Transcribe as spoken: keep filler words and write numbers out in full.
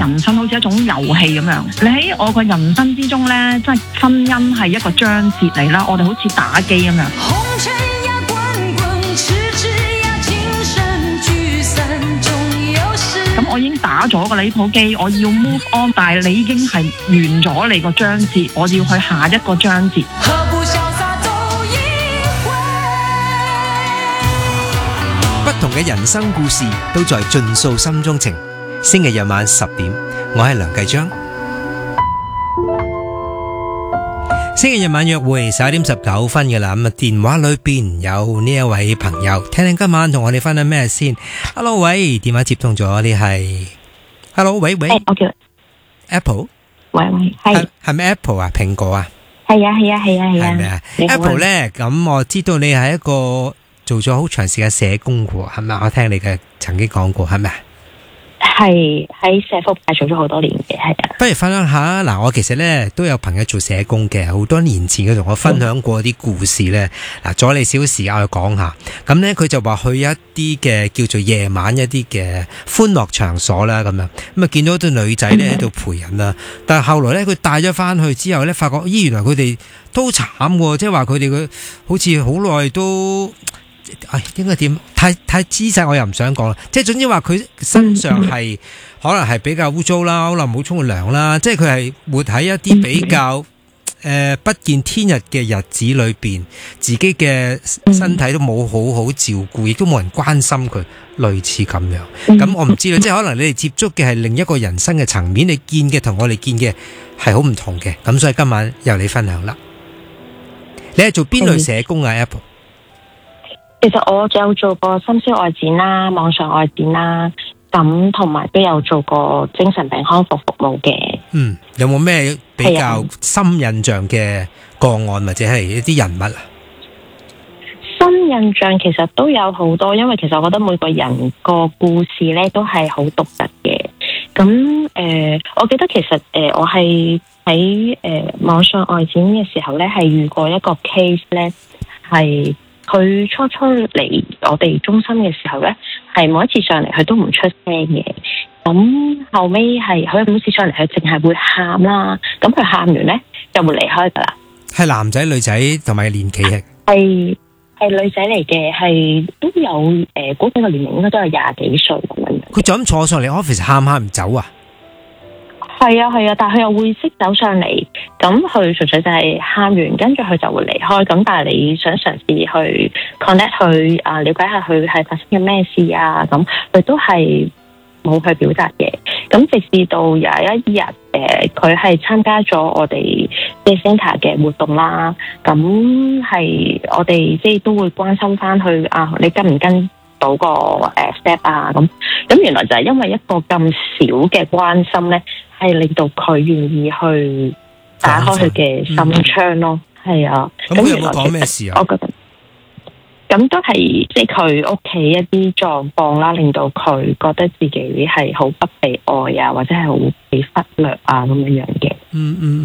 人生好似一種遊戲咁樣。你喺我個人生之中呢，即係婚姻係一個章節嚟啦，我哋好似打機咁樣。咁我已經打咗㗎啦呢鋪機，我要 move on， 但係你已經係完咗你個章節，我要去下一個章節。 不同嘅人生故事都在盡訴心中情。星期日晚十點，我係梁繼章。星期日晚約會十一點十九分嘅啦，咁啊電話裏邊有呢一位朋友，聽聽今晚同我哋分享咩先。Hello， 喂，電話接通咗，你係 Hello， 喂喂， 我叫 Apple， 喂喂，係係咪 Apple 啊？蘋果啊？ 係啊係啊係啊係啊， 係咪啊 ？Apple 咧，咁我知道你係一個做咗好長時間社工嘅，係咪？我聽你嘅曾經講過，係咪啊？ 係喺社福界做咗好多年嘅，係啊。不如分享下嗱，我其實咧都有朋友做社工嘅，好多年前佢同我分享過啲故事咧。嗱、嗯，阻你少時間去講下。咁咧佢就話去一啲嘅叫做夜晚一啲嘅歡樂場所啦，咁樣咁啊見到對女仔咧喺度陪人啦。嗯、但係後來咧佢帶咗翻去之後咧，發覺咦原來佢哋都慘喎，即係話佢哋佢好似好耐都。唉，應該點？太太姿勢我又唔想講啦，即係總之話佢身上係可能係比較污糟啦，可能冇沖過涼啦，即係佢係活喺一啲比較誒、呃、不見天日嘅日子裏邊，自己嘅身體都冇好好照顧，亦都冇人關心佢，類似咁樣。咁我唔知啦，即係可能你哋接觸嘅係另一個人生嘅層面，你見嘅同我哋見嘅係好唔同嘅。咁所以今晚由你分享啦。你係做邊類社工啊 ？Apple？ 其實我有做過深宵外展啦、網上外展啦，咁同埋都有做過精神病康復服務嘅。 嗯，有冇咩比較深印象嘅個案或者係一啲人物啊？ 深印象其實都有好多，因為其實我覺得每個人個故事咧都係好獨特嘅。咁誒、呃，我記得其實誒、呃，我係喺誒網上外展嘅時候咧，係遇過一個 case 咧，係。佢初初嚟我哋中心嘅時候咧，係每一次上嚟佢都唔出聲嘅。咁後尾係佢每次上嚟，佢淨係會喊啦。咁佢喊完咧就會離開噶啦。 係男仔女仔同埋年紀係係係女仔嚟嘅，係都有誒，估計個年齡應該都係廿幾歲咁樣。 佢就咁坐上嚟 office 喊喊唔走啊？ 係啊係啊，但係佢又會識走上嚟，咁佢純粹就係喊完，跟住佢就會離開。咁但係你想嘗試去 connect 佢啊，了解下佢係發生嘅咩事啊，咁佢都係冇去表達嘅。咁直至到有一日，誒、呃，佢係參加咗我哋即係 centre 嘅活動啦。咁係我哋即係都會關心翻佢啊，你跟唔跟到個誒 step 啊？咁咁原來就係因為一個咁少嘅關心咧。係令到佢願意去打開佢嘅心窗咯，係、嗯、啊。咁佢有冇講咩事啊？ 我覺得咁都係即係佢屋企一啲狀況啦，令到佢覺得自己係好不被愛啊，或者係好被忽略啊咁樣樣嘅。 嗯嗯。